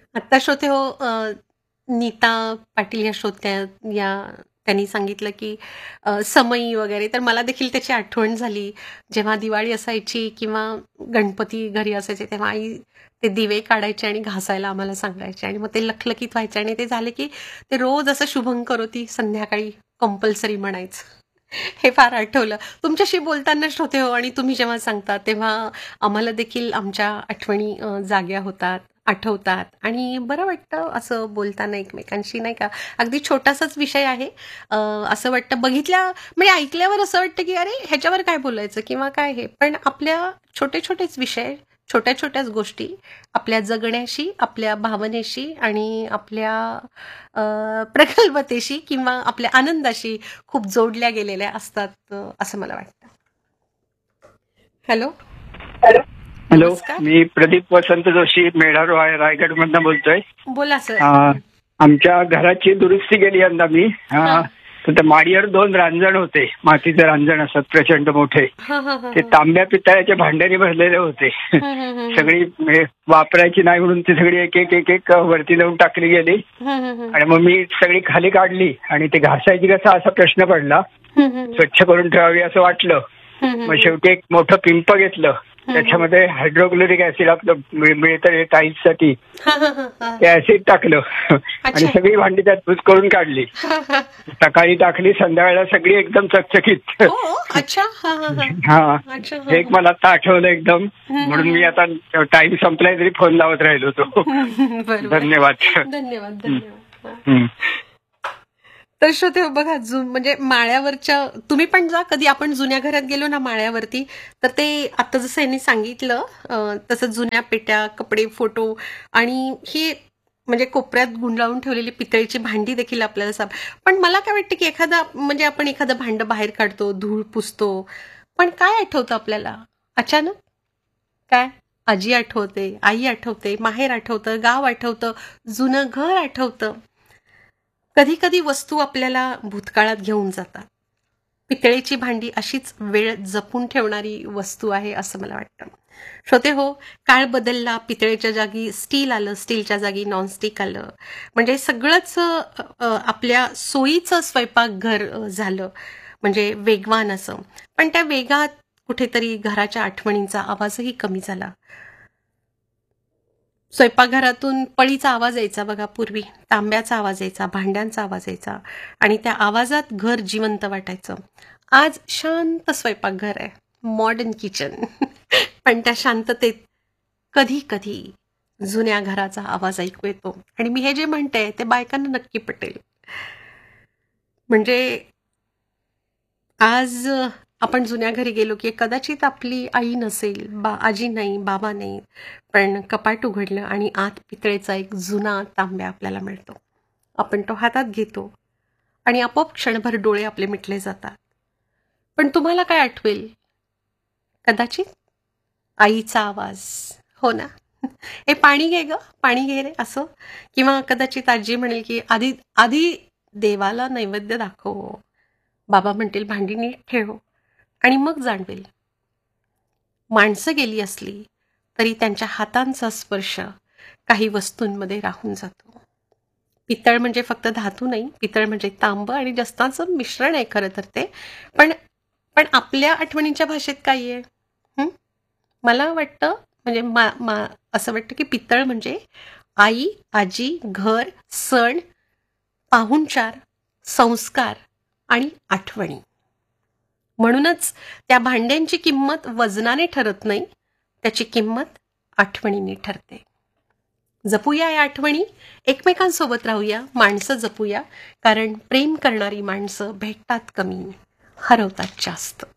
आत्ता श्रोते हो, नीता पाटील या श्रोत्या या त्यांनी सांगितलं की समई वगैरे, तर मला देखील त्याची आठवण झाली. जेव्हा दिवाळी असायची किंवा गणपती घरी असायचे तेव्हा आई ते दिवे काढायचे आणि घासायला आम्हाला सांगायचे आणि मग ते लखलखीत व्हायचे आणि ते झाले की ते रोज असं शुभंकरोती संध्याकाळी कंपल्सरी म्हणायचं. हे फार आठवलं तुमच्याशी बोलताना श्रोते हो, आणि तुम्ही जेव्हा सांगता तेव्हा आम्हाला देखील आमच्या आठवणी जाग्या होतात, आठवतात आणि बरं वाटतं असं बोलताना एकमेकांशी, नाही का? अगदी छोटासाच विषय आहे. असं वाटतं बघितल्या म्हणजे ऐकल्यावर असं वाटतं की अरे ह्याच्यावर काय बोलायचं किंवा काय हे, पण आपल्या छोटे छोटेच विषय, छोट्या छोट्याच गोष्टी आपल्या जगण्याशी, आपल्या भावनेशी आणि आपल्या प्रगल्भतेशी किंवा आपल्या आनंदाशी खूप जोडल्या गेलेल्या असतात, असं मला वाटतं. हॅलो. हॅलो, नमस्कार. मी प्रदीप वसंत जोशी मेढा रायगड मधनं बोलतोय. बोला सर. आमच्या घराची दुरुस्ती केली यंदा मी. हा. तर त्या माडीवर 2 रांजण होते, मातीचे रांजण असतात प्रचंड मोठे. हा हा हा ते तांब्या पितळ्याचे भांड्याने भरलेले होते. सगळी म्हणजे वापरायची नाही म्हणून ती सगळी एक एक एक एक वरती नेऊन टाकली गेली आणि मग मी सगळी खाली काढली आणि ते घासायची कसा असा प्रश्न पडला. स्वच्छ करून ठेवावी असं वाटलं. मग शेवटी एक मोठं पिंप घेतलं, त्याच्यामध्ये हायड्रोक्लोरिक ऍसिड आपलं मिळतं टाईल्स साठी, ते ऍसिड टाकलं आणि सगळी भांडी त्यात बुज करून काढली. सकाळी टाकली, संध्याकाळला सगळी एकदम चकचकीत. अच्छा. हा, हे एक मला आता आठवलं एकदम, म्हणून मी आता टाइम संपलाय तरी फोन लावत राहिलो होतो. धन्यवाद. धन्यवाद. धन्यवाद. तर श्रोते बघा, म्हणजे माळ्यावरच्या, तुम्ही पण जा कधी, आपण जुन्या घरात गेलो ना माळ्यावरती, तर ते आता जसं यांनी सांगितलं तसं जुन्या पेट्या, कपडे, फोटो आणि ही म्हणजे कोपऱ्यात गुंडाळून ठेवलेली पितळीची भांडी देखील आपल्याला पण मला काय वाटतं की म्हणजे आपण एखादं भांडं बाहेर काढतो, धूळ पुसतो, पण काय आठवतं आपल्याला अचानक? काय? आजी आठवते, आई आठवते, माहेर आठवतं, गाव आठवतं, जुनं घर आठवतं. कधी कधी वस्तू आपल्याला भूतकाळात घेऊन जातात. पितळेची भांडी अशीच वेळ जपून ठेवणारी वस्तू आहे असं मला वाटतं. श्रोते हो, काळ बदलला, पितळेच्या जागी स्टील आलं, स्टीलच्या जागी नॉनस्टिक आलं, म्हणजे सगळंच आपल्या सोयीचं स्वयंपाकघर झालं, म्हणजे वेगवान असं. पण त्या वेगात कुठेतरी घराच्या आठवणींचा आवाजही कमी झाला. स्वयंपाकघरातून पळीचा आवाज यायचा बघा पूर्वी, तांब्याचा आवाज यायचा, भांड्यांचा आवाज यायचा आणि त्या आवाजात घर जिवंत वाटायचं. आज शांत स्वयंपाकघर आहे, मॉडर्न किचन. पण त्या शांततेत कधी कधी जुन्या घराचा आवाज ऐकू येतो. आणि मी हे जे म्हणते ते बायकांना नक्की पटेल. म्हणजे आज आपण जुन्या घरी गेलो की कदाचित आपली आई नसेल, आजी नाही, बाबा नाही, पण कपाट उघडलं आणि आत पितळेचा एक जुना तांब्या आपल्याला मिळतो. आपण तो हातात घेतो आणि आपोआप क्षणभर डोळे आपले मिटले जातात. पण तुम्हाला काय आठवेल? कदाचित आईचा आवाज. हो ना. हे पाणी घे ग, पाणी घे रे, असं. किंवा कदाचित आजी म्हणेल की आधी आधी देवाला नैवेद्य दाखव. बाबा म्हणतील भांडी नीट ठेव. आणि मग जाणवेल, माणसं गेली असली तरी त्यांच्या हातांचा स्पर्श काही वस्तूंमध्ये राहून जातो. पितळ म्हणजे फक्त धातू नाही, पितळ म्हणजे तांब आणि जास्ताचं मिश्रण आहे खरं तर ते. पण पण आपल्या आठवणींच्या भाषेत काय आहे? मला वाटतं म्हणजे असं वाटतं की पितळ म्हणजे आई, आजी, घर, सण, पाहुणचार, संस्कार आणि आठवणी. म्हणूनच त्या भांड्यांची किंमत वजनाने ठरत नाही, त्याची किंमत आठवणीने ठरते. जपूया या आठवणी, एकमेकांसोबत राहूया, माणसं जपूया, कारण प्रेम करणारी माणसं भेटतात कमी, हरवतात जास्त.